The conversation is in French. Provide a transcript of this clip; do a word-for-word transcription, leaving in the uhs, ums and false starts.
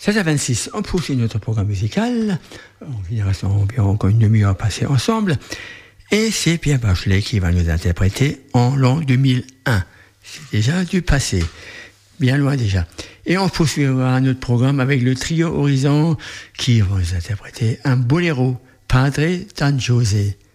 seize à vingt-six, on poursuit notre programme musical. Il reste environ encore une demi-heure à passer ensemble. Et c'est Pierre Bachelet qui va nous interpréter en l'an deux mille un. C'est déjà du passé. Bien loin déjà. Et on poursuivra notre programme avec le trio Horizon qui va nous interpréter un boléro, Padre San José.